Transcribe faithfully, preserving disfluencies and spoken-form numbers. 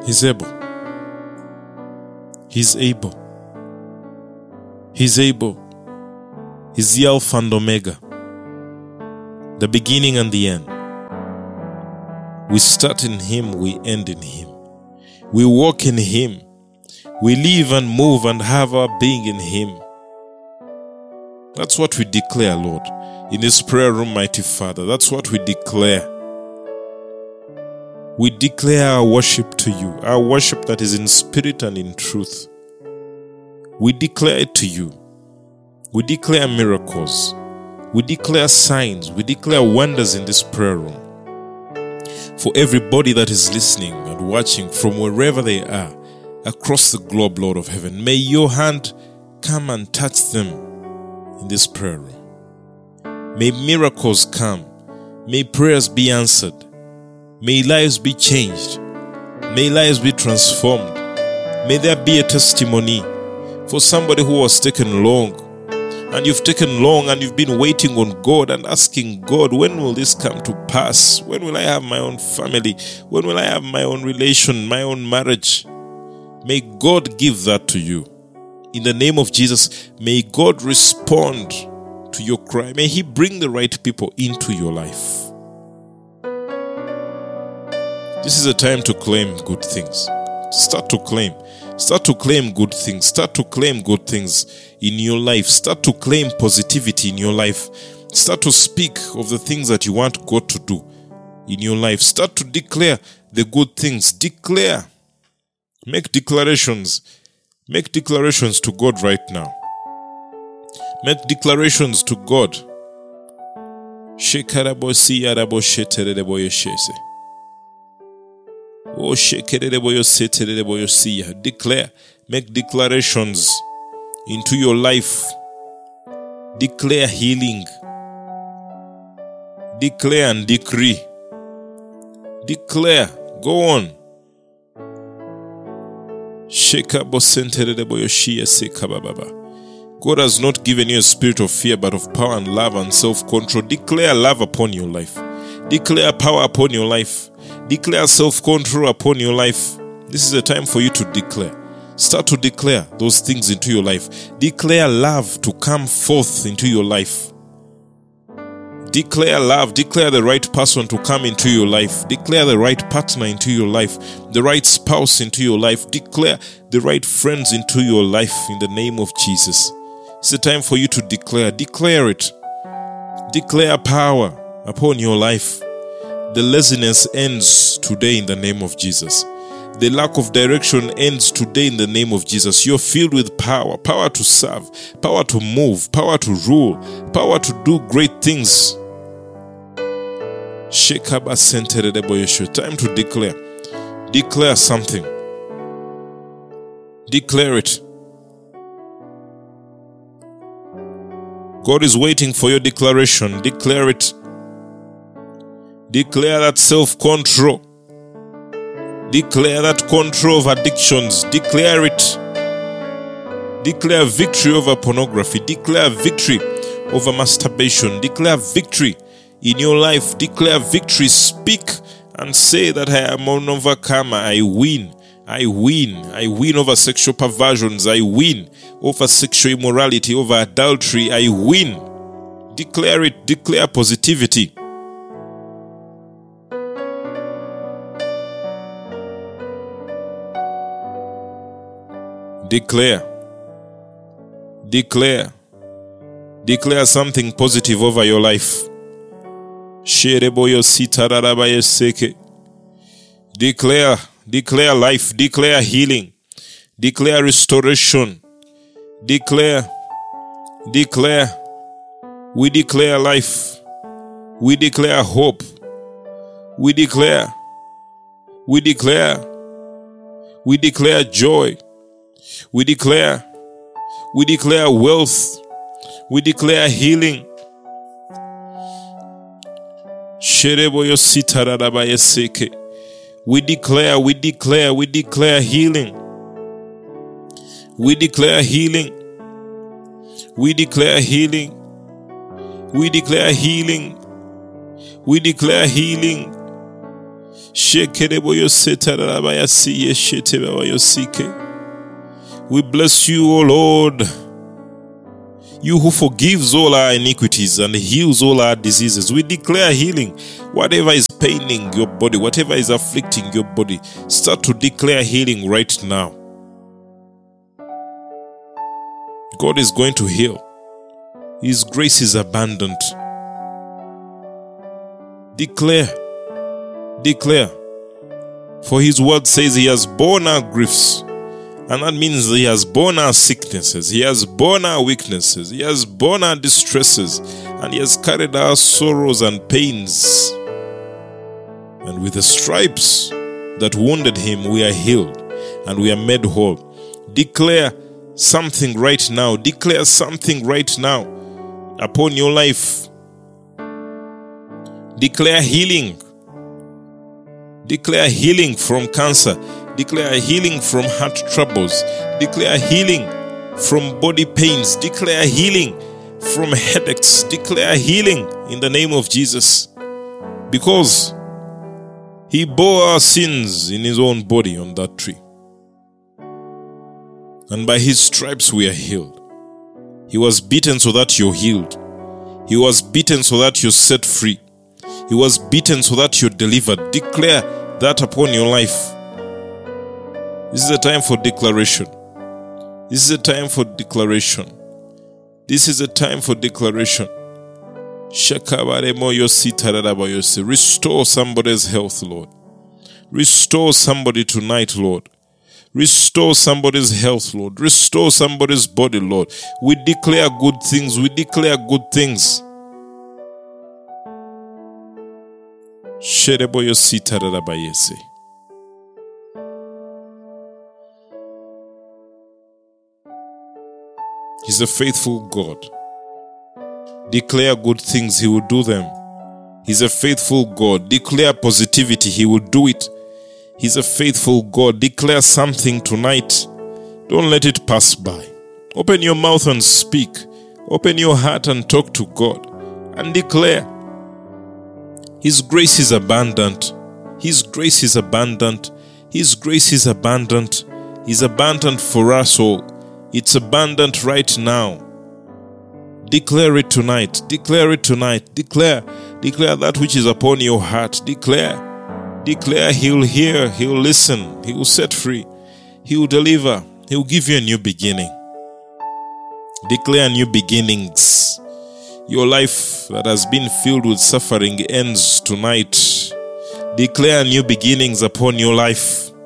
He's able. He's able. He's able. He's the Alpha and Omega, the beginning and the end. We start in Him, we end in Him. We walk in Him. We live and move and have our being in Him. That's what we declare, Lord, in this prayer room, mighty Father. That's what we declare. We declare our worship to you, our worship that is in spirit and in truth. We declare it to you. We declare miracles. We declare signs. We declare wonders in this prayer room. For everybody that is listening and watching from wherever they are, across the globe, Lord of heaven, may your hand come and touch them in this prayer room. May miracles come. May prayers be answered. May lives be changed. May lives be transformed. May there be a testimony for somebody who was taken long, and you've taken long and you've been waiting on God and asking God, when will this come to pass? When will I have my own family? When will I have my own relation, my own marriage? May God give that to you. In the name of Jesus, may God respond to your cry. May He bring the right people into your life. This is a time to claim good things. Start to claim. Start to claim good things. Start to claim good things in your life. Start to claim positivity in your life. Start to speak of the things that you want God to do in your life. Start to declare the good things. Declare. Make declarations. Make declarations to God right now. Make declarations to God. Oh, declare, make declarations into your life. Declare healing. Declare and decree. Declare. Go on. God has not given you a spirit of fear, but of power and love and self-control. Declare love upon your life. Declare power upon your life. Declare self-control upon your life. This is a time for you to declare. Start to declare those things into your life. Declare love to come forth into your life. Declare love. Declare the right person to come into your life. Declare the right partner into your life. The right spouse into your life. Declare the right friends into your life in the name of Jesus. It's a time for you to declare. Declare it. Declare power upon your life. The laziness ends today in the name of Jesus. The lack of direction ends today in the name of Jesus. You're filled with power. Power to serve. Power to move. Power to rule. Power to do great things. Time to declare. Declare something. Declare it. God is waiting for your declaration. Declare it. Declare that self-control. Declare that control of addictions. Declare it. Declare victory over pornography. Declare victory over masturbation. Declare victory in your life. Declare victory. Speak and say that I am an overcomer. I win. I win. I win over sexual perversions. I win over sexual immorality, over adultery. I win. Declare it. Declare positivity. Declare. Declare. Declare something positive over your life. Declare. Declare life. Declare healing. Declare restoration. Declare. Declare. We declare life. We declare hope. We declare. We declare. We declare joy. We declare, we declare wealth, we declare healing. We declare, we declare, we declare healing. We declare healing. We declare healing. We declare healing. We declare healing. We bless you, O Lord. You who forgives all our iniquities and heals all our diseases. We declare healing. Whatever is paining your body, whatever is afflicting your body, start to declare healing right now. God is going to heal. His grace is abundant. Declare. Declare. For his word says he has borne our griefs. And that means he has borne our sicknesses, he has borne our weaknesses, he has borne our distresses, and he has carried our sorrows and pains. And with the stripes that wounded him, we are healed and we are made whole. Declare something right now. Declare something right now upon your life. Declare healing. Declare healing from cancer. Declare healing from heart troubles. Declare healing from body pains. Declare healing from headaches. Declare healing in the name of Jesus. Because he bore our sins in his own body on that tree. And by his stripes we are healed. He was beaten so that you're healed. He was beaten so that you're set free. He was beaten so that you're delivered. Declare that upon your life. This is a time for declaration. This is a time for declaration. This is a time for declaration. Restore somebody's health, Lord. Restore somebody tonight, Lord. Restore somebody's health, Lord. Restore somebody's body, Lord. We declare good things. We declare good things. He's a faithful God. Declare good things, he will do them. He's a faithful God. Declare positivity, he will do it. He's a faithful God. Declare something tonight. Don't let it pass by. Open your mouth and speak. Open your heart and talk to God. And declare. His grace is abundant. His grace is abundant. His grace is abundant. He's abundant for us all. It's abundant right now. Declare it tonight. Declare it tonight. Declare. Declare that which is upon your heart. Declare. Declare he'll hear. He'll listen. He will set free. He will deliver. He will give you a new beginning. Declare new beginnings. Your life that has been filled with suffering ends tonight. Declare new beginnings upon your life.